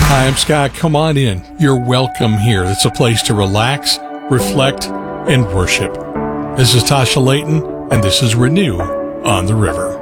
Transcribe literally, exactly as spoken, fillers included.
Hi, I'm Scott. Come on in. You're welcome here. It's a place to relax, reflect, and worship. This is Tasha Layton, and this is Renew on the River.